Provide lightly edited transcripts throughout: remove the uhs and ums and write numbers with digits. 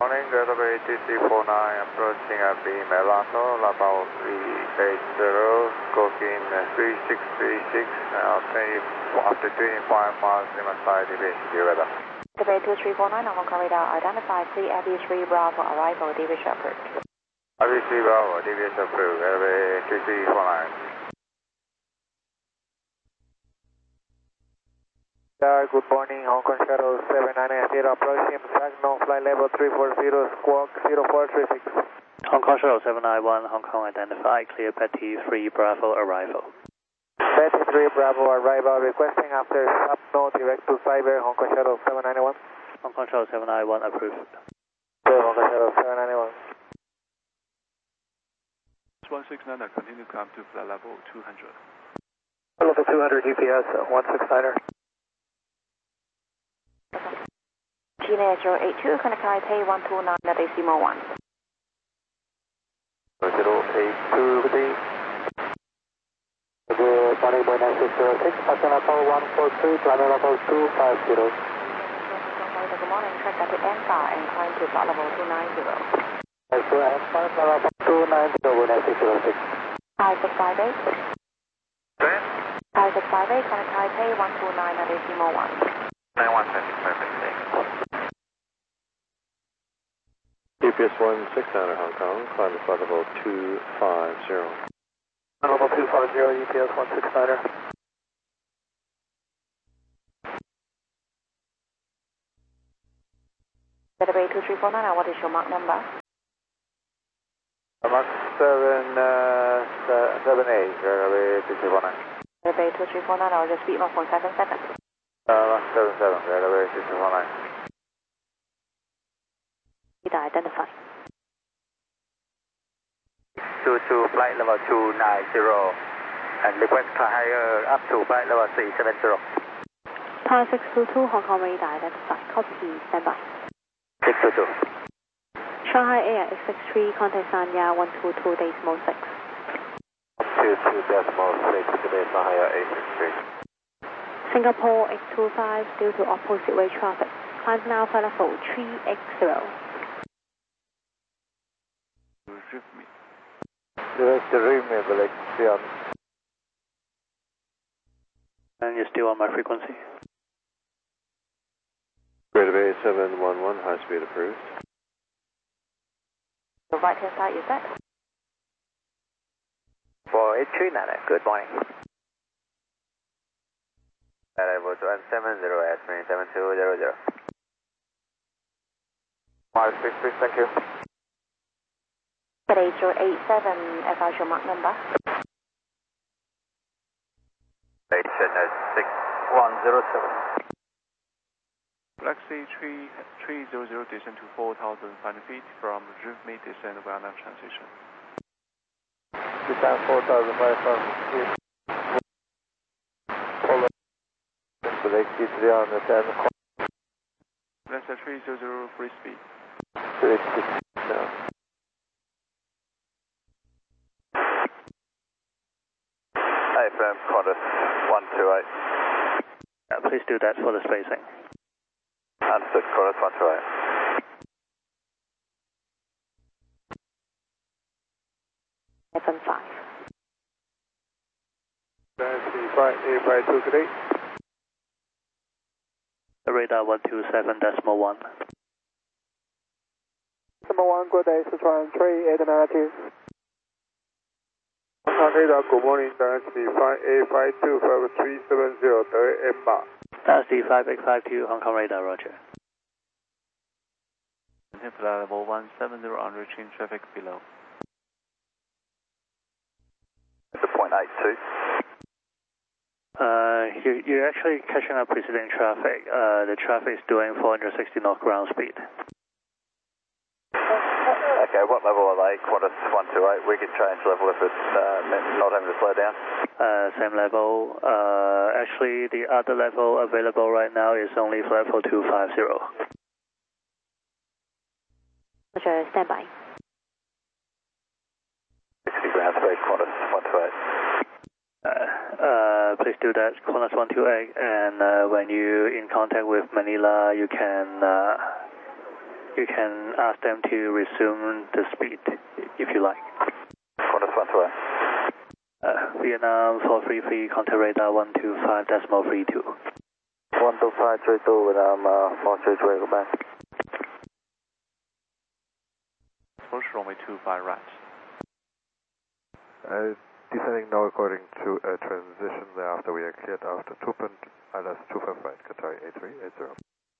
Morning, Delaware ATC49, approaching B Melato, about 380, stroking 3636, after 25 miles, limit side deviation, weather. Delaware 2349, Hong Kong radar, identify 3AB3 Bravo, arrival, deviation approved. AB3 Bravo, deviation approved, Delaware ATC49. Good morning, Hong Kong Shuttle 798 approaching, signal flight level 340, squawk 0436. Hong Kong Shuttle 791, Hong Kong identified, clear Betty 3 Bravo arrival. Betty 3 Bravo arrival, requesting after sub-no direct to Cyber, Hong Kong Shuttle 791. Hong Kong Shuttle 791 approved. Hong Kong Shuttle 791. 169er, continue climb to flight level 200. Level 200 UPS 169er. Gina 082, connect Taipei 129 at Decimal 1. 082, good day. Good morning, Boeing 9606, passing level 143, climbing level 250. Good morning, track at the Alpha and climb to flight level 290. Alpha and flight level 290, Boeing 9606. 5658. 5658, connect Taipei 129 at Decimal 1. 9176. UPS 169 Hong Kong, climb to flight level 250. Level 250, UPS 169er. Delaware 2349, what is your mark number? Mark 78, Delaware 2349. Delaware 2349, I'll just beat off 17 seconds. Mark 77, Delaware 2349. Identify. 22 flight level 290 and request higher up to flight level 370. Tower 622, Hong Kong radar, identify. Copy, standby. 622. Shanghai Air X63, contact Sanya 122 decimal 6. 22 decimal 6, today Shanghai Air X63. Singapore X25, due to opposite way traffic. Climb now flight level 380. And you're still on my frequency. Greater Bay 711, high speed approved. The right hand side is set. For H39, good morning. Level 170 at 7200. Mark 66, thank you. Delaware 087, advise your mark number. 6107. Galaxy 300, descend to 4,500 feet from Rivme, descend Vietnam transition. Descend 4,500 feet. Galaxy 310. Galaxy 300, free speed. 360. AFM Qantas 128. Please do that for the spacing. Understood, Qantas 128. FM5. A52, good day. Radar 127 decimal 1. Decimal 1, good day, Sichuan 3892. Radar, good morning, Dynasty 5852, 5370, Delaware Emma. Dynasty 5852, Hong Kong radar, roger. Flight level 170 on reaching traffic below. The 0.82. You're actually catching up preceding traffic. The traffic is doing 460 knot ground speed. Okay, what level are they? Qantas 128, we can change level if it's not having to slow down. Same level. Actually, the other level available right now is only flight level 250. Roger, standby. 60 ground speed, Qantas 128. Please do that, Qantas 128, and when you're in contact with Manila, you can You can ask them to resume the speed if you like. Vietnam 433, contact radar 125.32. 12532, Vietnam 433, go back. Approach runway 25 right. Descending now according to a transition. Thereafter we are cleared after 2 point, ILS 25 right, Qatar 8380.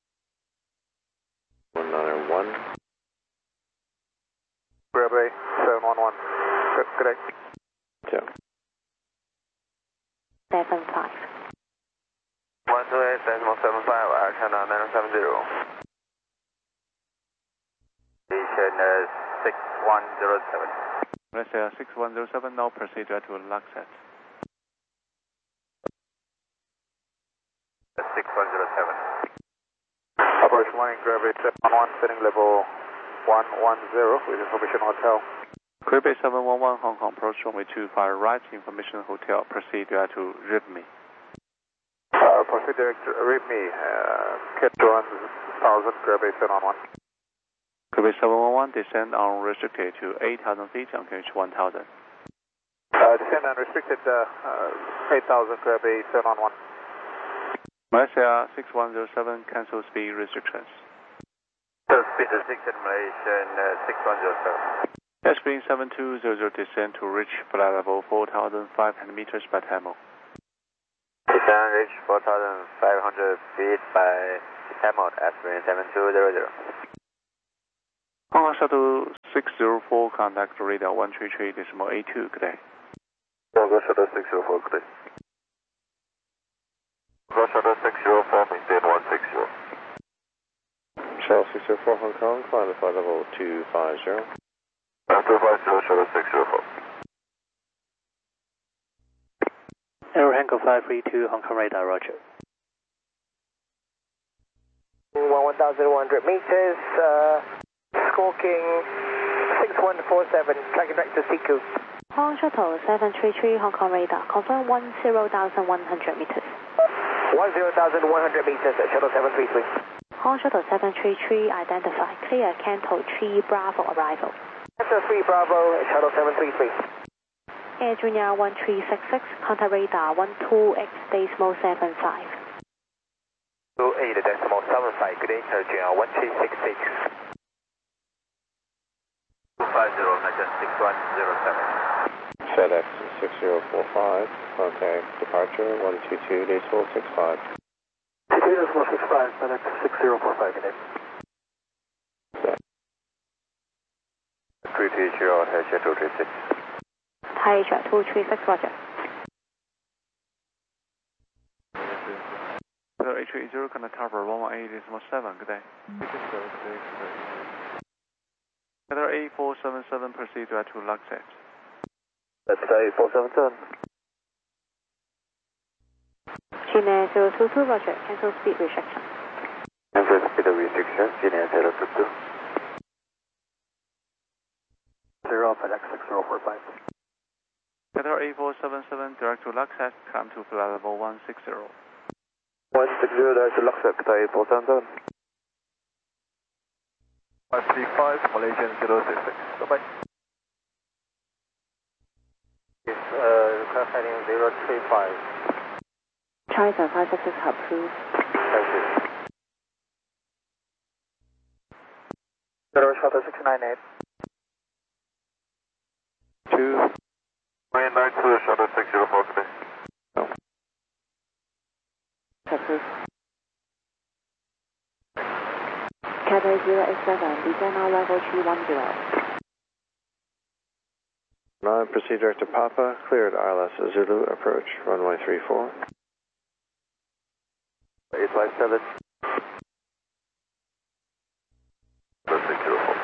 191. Grab 711. Correct. Yeah. 75. 128.75, Arcana 970. Station 6107. Let's say 6107, now proceed to Luxet. 6107. Operation Morning, Grab 711, setting level 110 with Information Hotel. Grab 711, Hong Kong, approach runway 25 right, Information Hotel, proceed to RIVME. Proceed direct to RIVME, Cat 1000, Grab 711. Grab 711, descend unrestricted to 8,000 feet on QH 1000. Descend unrestricted 8,000, Grab 711. Malaysia 6107, cancel speed restrictions. Speed restriction, Malaysian 6107. Airspeed 7200, descend to reach flight level 4,500 meters by TAMO. Descend reach 4,500 feet by TAMO, airspeed 7200. Hong Kong Shuttle 604, contact radar 133.82, good day. Hong Kong Shuttle 604, good day. Hong Kong Shuttle 604, maintain 160. Shuttle 604 Hong Kong, climb to flight level 250. 250, Shuttle 604. Aero Hangar 532, Hong Kong radar, roger. 1,100 meters, squawking 6147, tracking back to Siku. Hong Shuttle 733, Hong Kong radar, confirm 10,100 meters. 10,100 meters at Shuttle 733. Hong Shuttle 733, identify, clear Canto 3 Bravo arrival. Canto 3 Bravo at Shuttle 733. Air Junior 1366, contact radar 12X decimal 75. 28.75, good day, Air Junior 1366. 250, Megan 6107. FedEx 6045, contact departure 122.65. 222.65, FedEx 6045, good day. 330, Hash 236. Thai Jet 236, roger. Hello, H80, contact Tower 118.7, good day. Heather 8477, proceed to Luxet. That's 8477. Gina 022, roger, cancel speed restriction. Cancel speed restriction, Gina 022. 0, FedEx 6045. Heather 8477, direct to Luxet, climb to flight level 160. 160, direct to Luxet, Qatar 8477. 535, Malaysian 066. Bye-bye. Aircraft heading 035. China 566, hub, please. Thank you. Zero Shuttle 698. 2. 992, Shuttle 604, good day. No. Texas. Cathay 087, descend now level 310. 9, proceed direct to Papa, cleared ILS Zulu, approach runway 34. 857. 604.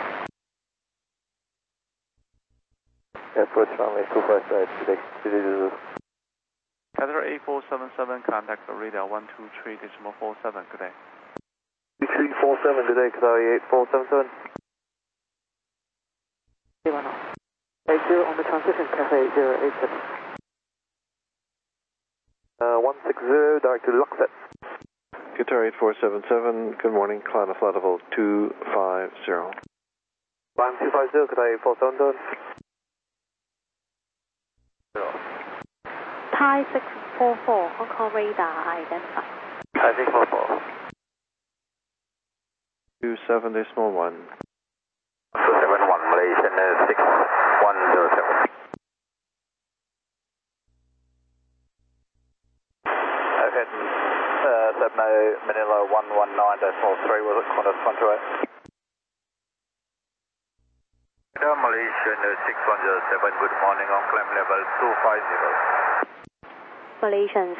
Approach runway 25 right, today Zulu. Heather 8477, contact radar 123.47, good day. 2347, good day, Qatar 8477. 80 on the transition, Cafe 087. 160, direct to Luxet. Qatar 8477, good morning, climb to flight level 250. Climb 250, Qatar 8477. Thai 644, Hong Kong radar identified. Thai 644. 27.1. 271, Malaysian 6107. Okay, Manila 119.3, was it Qantas 128? Malaysian 6107, good morning, on climb level 250. Malaysian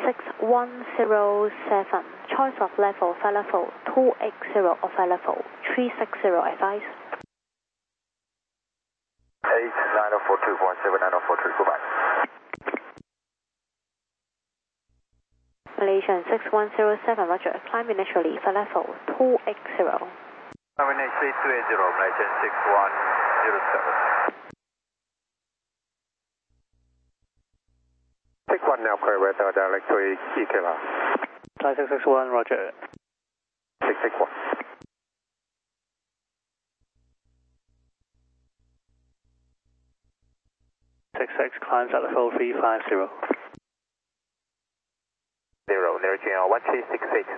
6107, choice of level, flight level 280 or flight level 360 advice. 9042.79043, goodbye. Malaysian 6107, roger, climb initially, flight level 280. Climb initially 280, Malaysian 6107. 61 now, clear weather, direct to Ikela. Thai 661, roger. 661. Six climbs at level 350. 0, near GL 1366.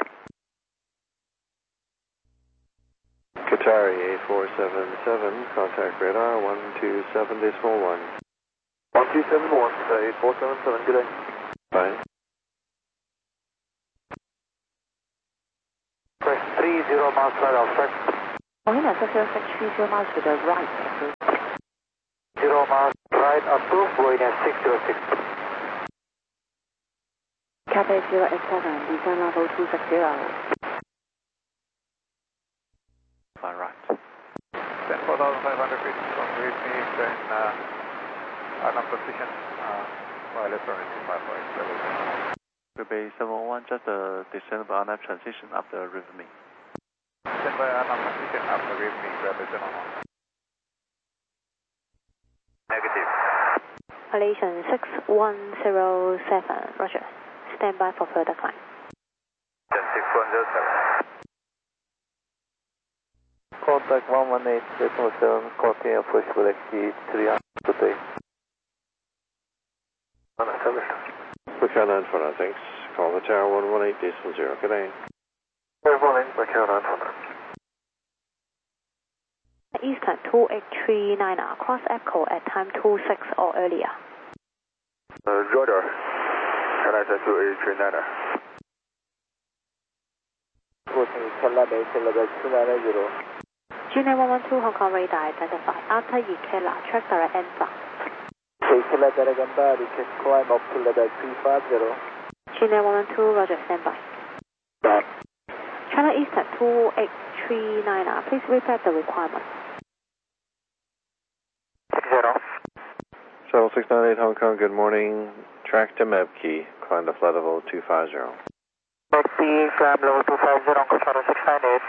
Qatari 8477, contact radar 127.1. 1271, 8477, good day. Bye. Press 30 miles right outside. Marina 60630 miles to the right. 0 miles right approved, going at 606. Cathay 087, descend level 260. Fly right. 10,500 feet from read me, then unknown position, wireless runway 255, level 10. Quebec 701, just descend by unknown transition after river me. Stand by unknown position after read me, grab a 701. Negative. Malaysian 6107, roger. Stand by for further climb. 6107. Contact 118.7, continue approach with XG 300 today. Unestablished. Macau 949, thanks. Call the tower 118.0, good day. Good morning, Macau 949. Eastern 2839, cross echo at time 26 or earlier. Roger. Canada 2839. Working Ikela base level 290. G9112 Hong Kong radar identified. After Ikela, track direct inbound. Ikela Daragamba, request climb up to level 350. G9112, roger, stand by. China Eastern 2839, please repeat the requirement. 60. Shuttle 698 Hong Kong, good morning. Track to Mebkey, climb to flight level 250. Mebkey, climb level 250, on Shuttle 698.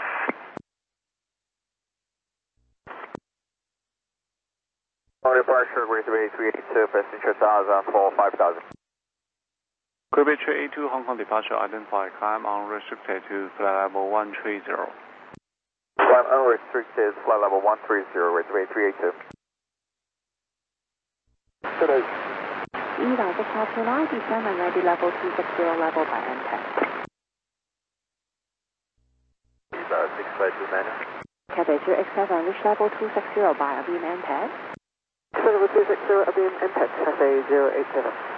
On departure, Gateway 382, passenger 1000 for 5000. Quebec 382 Hong Kong departure identified, climb unrestricted to flight level 130. Climb unrestricted, flight level 130, Gateway 382. Today. Eva 629, descend and ready level 260 level by MTEC. Eva 659. Cathay 087, reach level 260 by Avian MTEC. Level 260, Avian MTEC, Cathay 087.